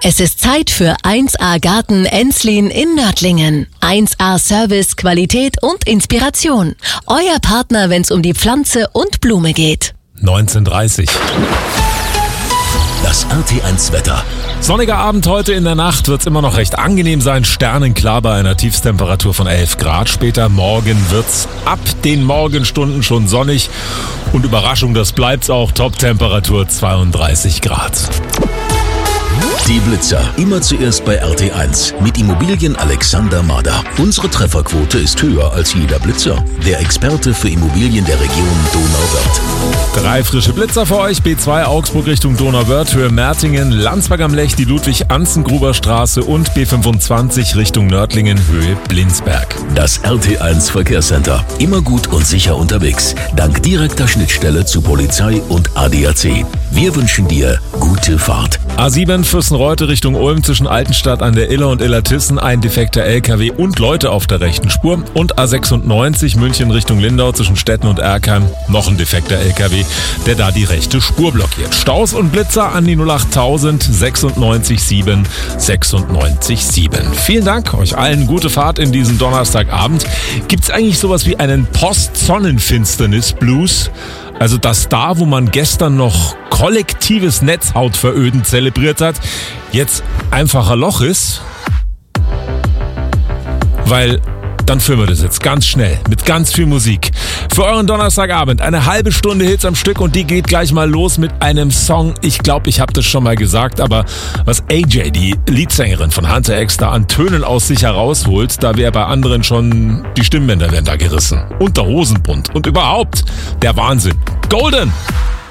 Es ist Zeit für 1A Garten Enslin in Nördlingen. 1A Service, Qualität und Inspiration. Euer Partner, wenn es um die Pflanze und Blume geht. 19:30. Das RT1 Wetter. Sonniger Abend heute, in der Nacht wird es immer noch recht angenehm sein, sternenklar bei einer Tiefstemperatur von 11 Grad. Später morgen wird's ab den Morgenstunden schon sonnig und Überraschung, das bleibt's auch, Top-Temperatur 32 Grad. Die Blitzer, immer zuerst bei RT1 mit Immobilien Alexander Mader. Unsere Trefferquote ist höher als jeder Blitzer. Der Experte für Immobilien der Region Donauwörth. 3 frische Blitzer für euch. B2 Augsburg Richtung Donauwörth, Höhe Mertingen, Landsberg am Lech, die Ludwig-Anzengruber-Straße und B25 Richtung Nördlingen, Höhe Blindsberg. Das RT1 Verkehrscenter. Immer gut und sicher unterwegs. Dank direkter Schnittstelle zu Polizei und ADAC. Wir wünschen dir gute Fahrt. A7 Fürstenreute Richtung Ulm zwischen Altenstadt an der Iller und Illertissen, ein defekter LKW und Leute auf der rechten Spur. Und A96 München Richtung Lindau zwischen Stetten und Erkheim, noch ein defekter LKW, der da die rechte Spur blockiert. Staus und Blitzer an die 08000 96 7 96 7. Vielen Dank, euch allen gute Fahrt in diesen Donnerstagabend. Gibt's eigentlich sowas wie einen Post-Sonnenfinsternis-Blues? Also, dass da, wo man gestern noch kollektives Netzhautveröden zelebriert hat, jetzt einfacher Loch ist? Weil dann führen wir das jetzt ganz schnell mit ganz viel Musik. Für euren Donnerstagabend eine halbe Stunde Hits am Stück und die geht gleich mal los mit einem Song. Ich glaube, ich habe das schon mal gesagt, aber was AJ, die Leadsängerin von Hunter X, da an Tönen aus sich herausholt, da wäre bei anderen schon die Stimmbänder werden da gerissen. Und der Hosenbund und überhaupt der Wahnsinn. Golden!